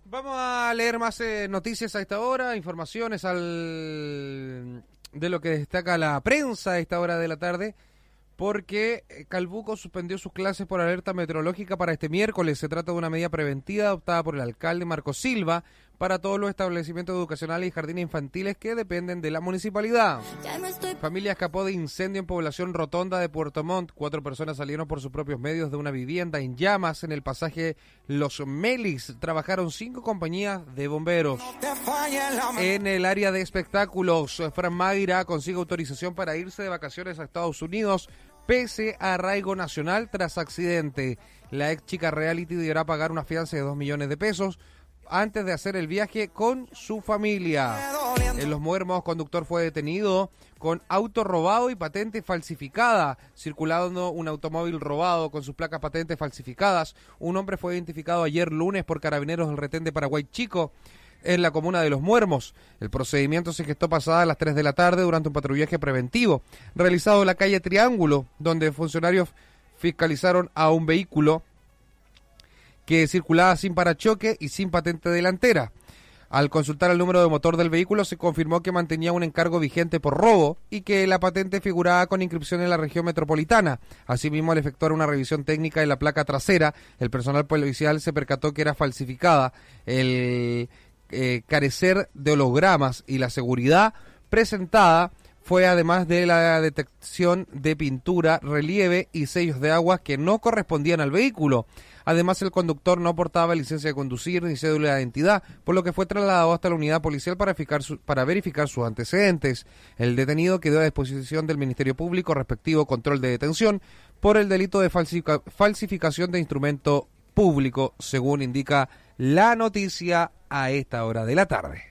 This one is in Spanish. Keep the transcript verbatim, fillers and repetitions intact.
Vamos a leer más eh, noticias a esta hora, informaciones al de lo que destaca la prensa a esta hora de la tarde, porque Calbuco suspendió sus clases por alerta meteorológica para este miércoles. Se trata de una medida preventiva adoptada por el alcalde Marco Silva para todos los establecimientos educacionales y jardines infantiles que dependen de la municipalidad. No estoy... Familia escapó de incendio en población Rotonda de Puerto Montt. Cuatro personas salieron por sus propios medios de una vivienda en llamas en el pasaje Los Melis. Trabajaron cinco compañías de bomberos. En el área de espectáculos, Fran Magira consigue autorización para irse de vacaciones a Estados Unidos pese a arraigo nacional tras accidente. La ex chica reality deberá pagar una fianza de dos millones de pesos antes de hacer el viaje con su familia. En Los Muermos, conductor fue detenido con auto robado y patente falsificada, circulando un automóvil robado con sus placas patentes falsificadas. Un hombre fue identificado ayer lunes por carabineros del retén de Paraguay Chico, en la comuna de Los Muermos. El procedimiento se gestó pasada a las tres de la tarde durante un patrullaje preventivo realizado en la calle Triángulo, donde funcionarios fiscalizaron a un vehículo que circulaba sin parachoque y sin patente delantera. Al consultar el número de motor del vehículo se confirmó que mantenía un encargo vigente por robo y que la patente figuraba con inscripción en la región metropolitana. Asimismo, al efectuar una revisión técnica en la placa trasera, el personal policial se percató que era falsificada. El eh, carecer de hologramas y la seguridad presentada fue además de la detección de pintura, relieve y sellos de agua que no correspondían al vehículo. Además, el conductor no portaba licencia de conducir ni cédula de identidad, por lo que fue trasladado hasta la unidad policial para verificar, su, para verificar sus antecedentes. El detenido quedó a disposición del Ministerio Público respectivo control de detención por el delito de falsific- falsificación de instrumento público, según indica la noticia a esta hora de la tarde.